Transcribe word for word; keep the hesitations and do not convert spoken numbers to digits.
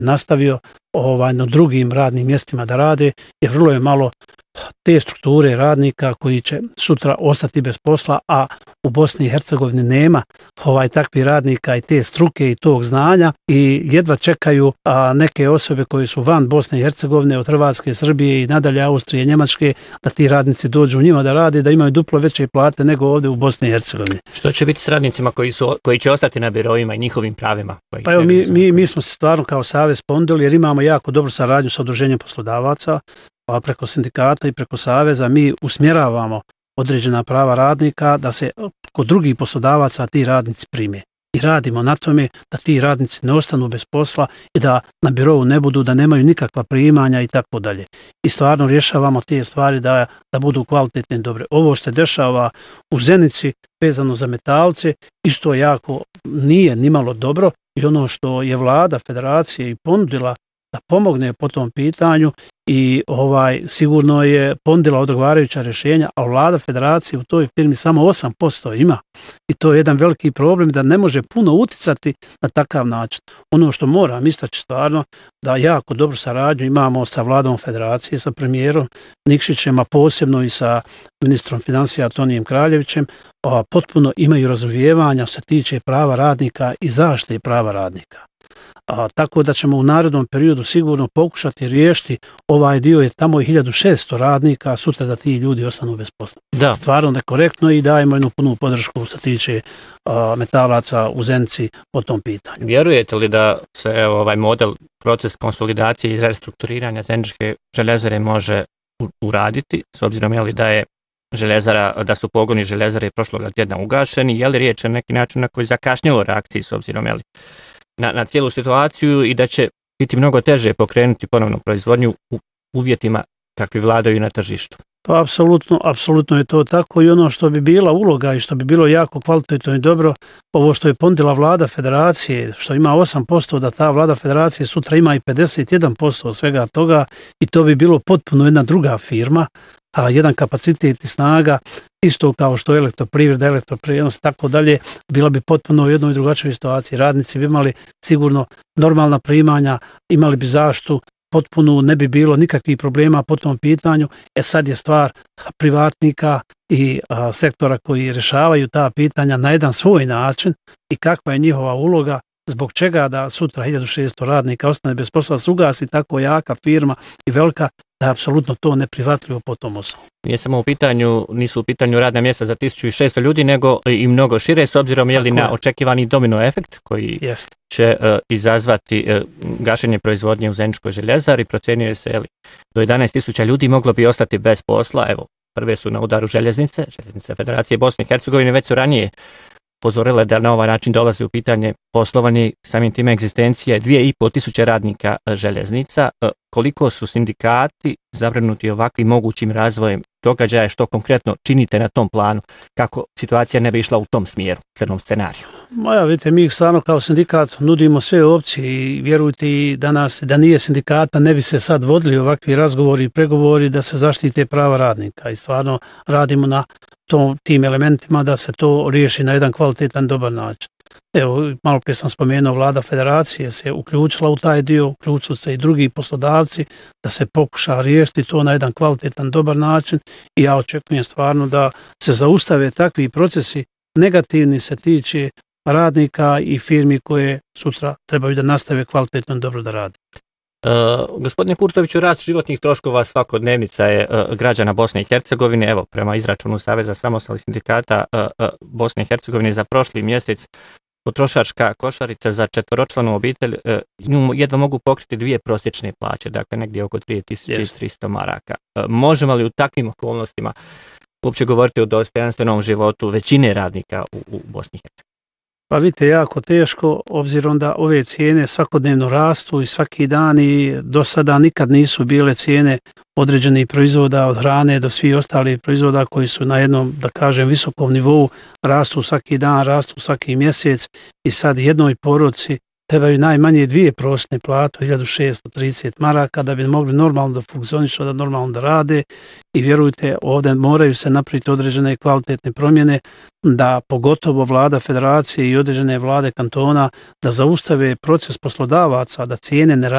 nastavio ovaj, na drugim radnim mjestima da rade, jer vrlo je malo te strukture radnika koji će sutra ostati bez posla, a u Bosni i Hercegovini nema ovaj takvih radnika i te struke i tog znanja i jedva čekaju a, neke osobe koji su van Bosne i Hercegovine, od Hrvatske, Srbije i nadalje Austrije, Njemačke, da ti radnici dođu u njima da rade, da imaju duplo veće plate nego ovdje u Bosni i Hercegovini. Što će biti s radnicima koji, su, koji će ostati na biroima i njihovim pravima? Pa evo, mi, mi, mi smo se stvarno kao savez ponudili jer imamo jako dobru saradnju sa udruženjem poslodavaca, pa preko sindikata i preko saveza mi usmjeravamo određena prava radnika da se kod drugih poslodavaca ti radnici prime. I radimo na tome da ti radnici ne ostanu bez posla i da na birovu ne budu, da nemaju nikakva primanja i tako dalje. I stvarno rješavamo te stvari da, da budu kvalitetne i dobre. Ovo što se dešava u Zenici vezano za metalce isto jako nije nimalo dobro i ono što je vlada federacije i ponudila da pomogne po tom pitanju i ovaj sigurno je ponudila odgovarajuća rješenja, a vlada federacije u toj firmi samo osam posto ima. I to je jedan veliki problem da ne može puno uticati na takav način. Ono što moram istaći stvarno da jako dobru saradnju imamo sa vladom federacije, sa premijerom Nikšićem, a posebno i sa ministrom financija Tonijem Kraljevićem, a potpuno imaju razumijevanja što se tiče prava radnika i zaštite prava radnika. A, tako da ćemo u narednom periodu sigurno pokušati riješiti ovaj dio, je tamo i hiljadu šesto radnika, sutra da ti ljudi ostanu bez posla. Da. Stvarno nekorektno i dajemo jednu punu podršku što tiče a, metalaca u Zenici po tom pitanju. Vjerujete li da se evo, ovaj model, proces konsolidacije i restrukturiranja Zeničke željezare može uraditi, s obzirom je li da je željezara, da su pogoni željezare prošlog tjedna ugašeni, je li riječ na neki način na koji zakašnjelo reakciji s obzirom je li Na, na cijelu situaciju i da će biti mnogo teže pokrenuti ponovno proizvodnju u uvjetima kakvi vladaju na tržištu? Pa apsolutno, apsolutno je to tako i ono što bi bila uloga i što bi bilo jako kvalitetno i dobro, ovo što je ponudila vlada federacije, što ima osam posto, da ta vlada federacije sutra ima i pedeset jedan posto od svega toga i to bi bilo potpuno jedna druga firma, a jedan kapacitet i snaga, isto kao što je elektroprivreda, elektroprijenos i tako dalje, bila bi potpuno u jednoj drugačijoj situaciji. Radnici bi imali sigurno normalna primanja, imali bi zaštitu, potpuno ne bi bilo nikakvih problema po tom pitanju. E sad je stvar privatnika i a, sektora koji rješavaju ta pitanja na jedan svoj način i kakva je njihova uloga, zbog čega da sutra hiljadu šesto radnika ostane bez posla, se ugasi tako jaka firma i velika, da je apsolutno to neprihvatljivo po tom osnovu. Nije samo u pitanju, nisu u pitanju radna mjesta za tisuću šesto ljudi, nego i mnogo šire, s obzirom je li na očekivani domino efekt koji Jest. će uh, izazvati uh, gašenje proizvodnje u Zeničkoj željezari. Procjenjuje se li do jedanaest tisuća ljudi moglo bi ostati bez posla. Evo, prve su na udaru željeznice, željeznice Federacije Bosne i Hercegovine, već su ranije pozorile da na ovaj način dolazi u pitanje poslovanje, samim time egzistencije dvije i pol tisuće radnika željeznica. Koliko su sindikati zabrinuti ovakvim mogućim razvojem događaja, što konkretno činite na tom planu, kako situacija ne bi išla u tom smjeru, crnom scenariju? Moja, vidite, mi stvarno kao sindikat nudimo sve opcije i vjerujte i da, nas, da nije sindikata ne bi se sad vodili ovakvi razgovori i pregovori da se zaštite prava radnika i stvarno radimo na tom, tim elementima da se to riješi na jedan kvalitetan, dobar način. Evo, malo prije sam spomenuo, vlada federacije se uključila u taj dio, uključili se i drugi poslodavci da se pokuša riješiti to na jedan kvalitetan, dobar način i ja očekujem stvarno da se zaustave takvi procesi negativni se tiče radnika i firmi koje sutra trebaju da nastave kvalitetno i dobro da rade. Uh, gospodine Kurtoviću, rast životnih troškova svakodnevnica je uh, građana Bosne i Hercegovine. Evo, prema izračunu Saveza samostalnih sindikata uh, uh, Bosne i Hercegovine za prošli mjesec, potrošačka košarica za četvoročlanu obitelj uh, jedva mogu pokriti dvije prosječne plaće, dakle negdje oko tri tisuće tristo maraka. Uh, možemo li u takvim okolnostima uopće govoriti o dostojanstvenom životu većine radnika u, u Bosni i Hercegovini? Pa vidite, jako teško, obzirom da ove cijene svakodnevno rastu i svaki dan i do sada nikad nisu bile cijene određenih proizvoda od hrane do svih ostalih proizvoda koji su na jednom, da kažem, visokom nivou, rastu svaki dan, rastu svaki mjesec i sad jednoj porodici trebaju najmanje dvije prosječne plate, hiljadu šesto trideset maraka, da bi mogli normalno da funkcionišu, da normalno da rade i vjerujte, ovdje moraju se napraviti određene kvalitetne promjene, da pogotovo vlada federacije i određene vlade kantona da zaustave proces poslodavaca, da cijene ne